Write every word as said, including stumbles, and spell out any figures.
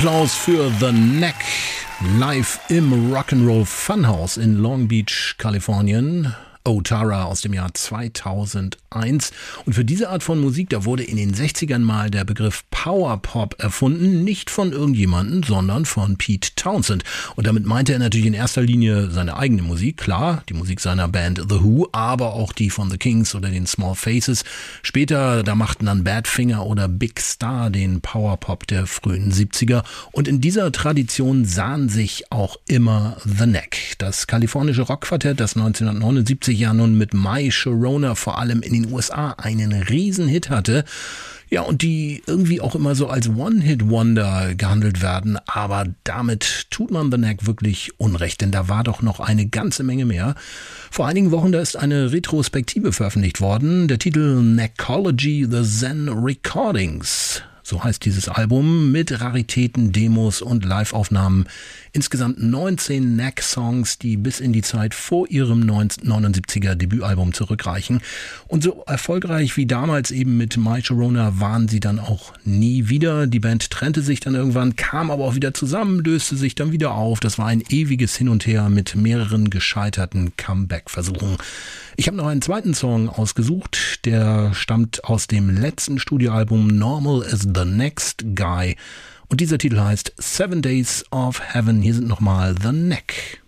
Applaus für The Knack, live im Rock'n'Roll Funhouse in Long Beach, Kalifornien. Oh Tara aus dem Jahr zweitausendeins. Und für diese Art von Musik, da wurde in den sechzigern mal der Begriff Powerpop erfunden, nicht von irgendjemandem, sondern von Pete Townshend. Und damit meinte er natürlich in erster Linie seine eigene Musik, klar, die Musik seiner Band The Who, aber auch die von The Kings oder den Small Faces. Später, da machten dann Badfinger oder Big Star den Powerpop der frühen siebziger. Und in dieser Tradition sahen sich auch immer The Knack. Das kalifornische Rockquartett, das neunzehnhundertneunundsiebzig ja nun mit My Sharona vor allem in den U S A einen Riesenhit hatte. Ja, und die irgendwie auch immer so als One-Hit-Wonder gehandelt werden. Aber damit tut man The Knack wirklich Unrecht, denn da war doch noch eine ganze Menge mehr. Vor einigen Wochen, da ist eine Retrospektive veröffentlicht worden. Der Titel Knackology, The Zen Recordings. So heißt dieses Album, mit Raritäten, Demos und Live-Aufnahmen. Insgesamt neunzehn Knack-Songs, die bis in die Zeit vor ihrem neunzehnhundertneunundsiebziger Debütalbum zurückreichen. Und so erfolgreich wie damals eben mit My Sharona waren sie dann auch nie wieder. Die Band trennte sich dann irgendwann, kam aber auch wieder zusammen, löste sich dann wieder auf. Das war ein ewiges Hin und Her mit mehreren gescheiterten Comeback-Versuchen. Ich habe noch einen zweiten Song ausgesucht, der stammt aus dem letzten Studioalbum Normal is the Next Guy. Und dieser Titel heißt Seven Days of Heaven. Hier sind nochmal The Knack.